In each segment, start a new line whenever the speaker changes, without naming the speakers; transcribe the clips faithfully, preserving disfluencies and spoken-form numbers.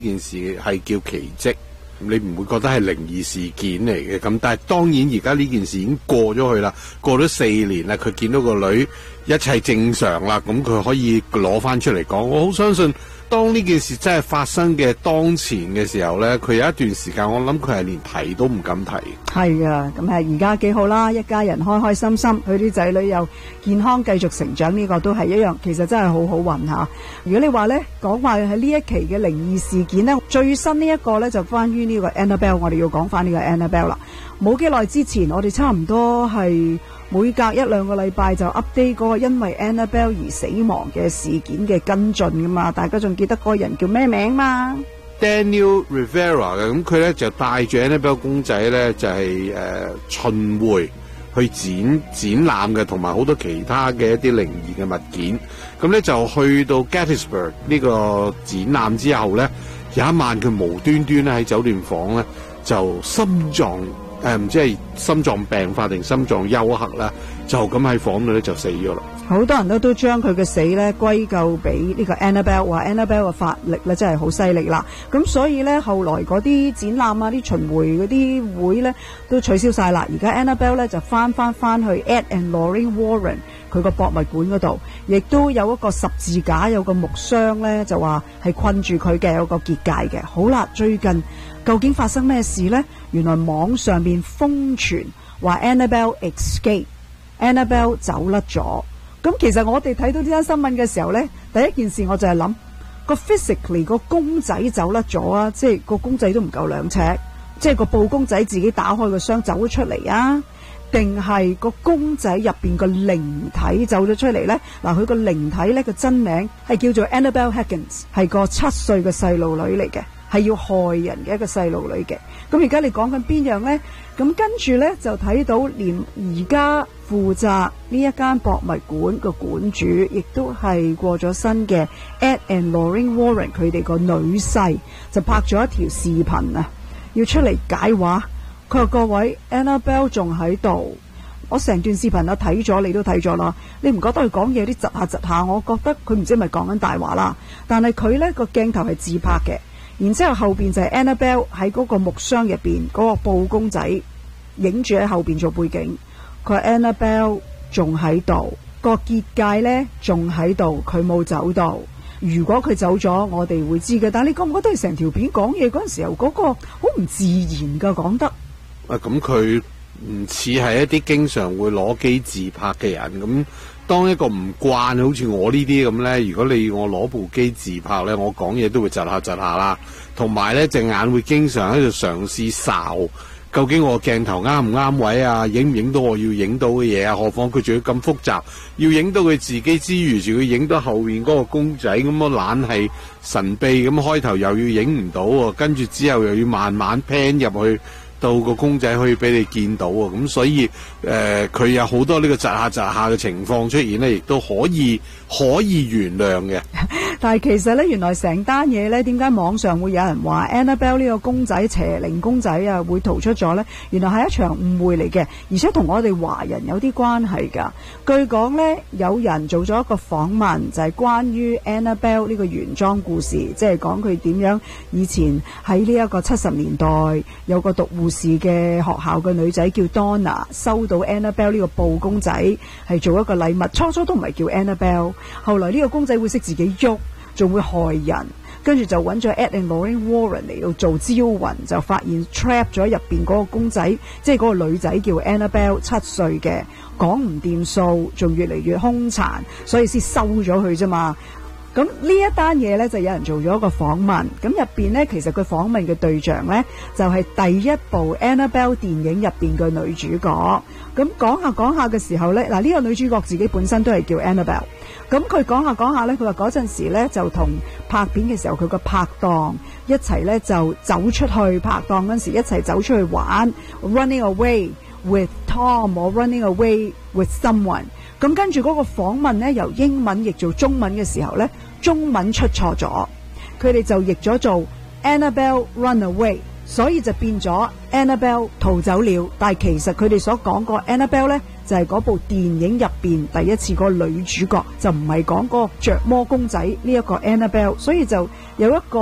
件事係叫奇蹟，你唔會覺得係靈異事件嚟嘅。咁但係當然而家呢件事已經過咗去啦，過咗四年啦，佢見到個女一切正常啦，咁佢可以攞翻出嚟講。我好相信當呢件事真係發生嘅當前嘅時候呢，佢有一段時間我諗佢係連提都唔敢提。
係啊，咁係而家幾好啦，一家人開開心心，佢啲仔女又健康繼續成長，呢個都係一樣，其實真係好好運吓。如果你話呢講話喺呢一期嘅靈異事件呢，最新呢一個呢就關於呢個 Annabelle， 我哋要講翻呢個 Annabelle 啦。冇幾耐之前，我哋差唔多係每隔一兩個禮拜就 update 嗰個因為 Annabelle 而死亡嘅事件嘅跟進噶嘛，大家仲記得嗰個人叫咩名嘛？
Daniel Rivera 嘅，咁佢咧就帶住 Annabelle 公仔咧就係、是、誒、呃、巡迴去展展覽嘅，同埋好多其他嘅一啲靈異嘅物件。咁咧就去到 Gettysburg 呢個展覽之後咧，有一晚佢無端端咧喺酒店房咧就心臟誒唔知係心臟病發定心臟休克啦，就咁喺房度咧就死咗啦。
好多人都都將佢嘅死咧歸咎俾呢個 Annabelle， 話 Annabelle 嘅法力咧真係好犀利啦。咁所以咧後來嗰啲展覽啊、啲巡迴嗰啲會咧都取消晒啦。而家 Annabelle 咧就翻翻翻去 Ed and Lorraine Warren 佢個博物館嗰度，亦都有一個十字架，有個木箱咧就話係困住佢嘅，有個結界嘅。好啦，最近究竟發生咩事呢？原來網上面瘋傳話 Annabelle escape，Annabelle 走甩咗。咁其實我哋睇到呢單新聞嘅時候呢，第一件事我就係諗個 physically 個公仔走甩咗啊，即係個公仔都唔夠兩尺，即係個布公仔自己打開個箱走咗出嚟啊，定係個公仔入邊個靈體走咗出嚟呢？嗱，佢個靈體呢個真名係叫做 Annabelle Higgins， 係個七歲嘅細路女嚟嘅，係要害人嘅一個細路女嘅。咁而家你講緊邊樣呢？咁跟住呢，就睇到連而家負責呢一間博物館個館主，亦都係過咗身嘅 Ed and Lorraine Warren 佢哋個女婿，就拍咗一條視頻啊，要出嚟解話。佢話各位 Annabelle 仲喺度，我成段視頻啊睇咗，你都睇咗啦。你唔覺得佢講嘢有啲窒下窒下？我覺得佢唔知係咪講緊大話啦。但係佢呢個鏡頭係自拍嘅。然之後後邊就係 Annabelle 喺嗰個木箱入邊嗰個布公仔影住喺後邊做背景。佢話 Annabelle 仲喺度，個結界呢仲喺度，佢冇走到。如果佢走咗，我哋會知嘅。但係你覺唔覺得佢成條片講嘢嗰陣時候嗰個好唔自然噶講得？
啊，咁佢唔似係一啲經常會攞機自拍嘅人咁。當一個唔慣好似我呢啲咁呢，如果你要我攞部機自拍呢，我講嘢都會窒下窒下啦，同埋呢隻眼會經常喺度嘗試睄，究竟我鏡頭啱唔啱位啊？影唔影到我要影到嘅嘢啊？何況佢仲要咁複雜，要影到佢自己之餘，仲要影到後面嗰個公仔咁樣懶係神秘咁，開頭又要影唔到喎，跟住之後又要慢慢 pan 入去。到個公仔可以俾你見到啊，咁所以誒佢、呃、有好多呢個窒下窒下嘅情況出現呢，亦都可以可以原諒嘅。
但係其實呢，原來成單嘢呢，點解網上會有人話 Annabelle 呢個公仔邪靈公仔啊會逃出咗呢？原來係一場誤會嚟嘅，而且同我哋華人有啲關係㗎。據講呢，有人做咗一個訪問，就係、是、關於 Annabelle 呢個原裝故事，即係講佢點樣以前喺呢一個七十年代有個讀護士嘅學校嘅女仔叫 Donna， 收到 Annabelle 呢個布公仔係做一個禮物，初初都唔係叫 Annabelle， 後來呢個公仔會識自己喐，仲會害人，跟住就揾咗 Ed and Lorraine Warren 嚟到做招魂，就發現 trap 咗入邊嗰個公仔，即係嗰個女仔叫 Annabelle， 七歲嘅，講唔掂數，仲越嚟越兇殘，所以先收咗佢啫嘛。咁呢一單嘢呢，就有人做咗一個訪問，咁入邊呢，其實佢訪問嘅對象呢，就係、是、第一部 Annabelle 電影入邊嘅女主角。咁講下講下嘅時候呢，嗱、這、呢個女主角自己本身都係叫 Annabelle。咁佢講下講下呢，佢話嗰陣時呢，就同拍片嘅時候，佢個拍檔一齊呢，就走出去拍檔嗰陣時一齊走出去玩 ，running away with Tom or running away with someone。咁跟住嗰個訪問呢，由英文譯做中文嘅時候呢，中文出錯咗，佢哋就譯咗做 Annabelle run away， 所以就變咗 Annabelle 逃走了。但係其實佢哋所講個 Annabelle 呢，就係嗰部電影入邊第一次個女主角，就唔係講個着魔公仔呢一個 Annabelle， 所以就有一個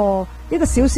一個小小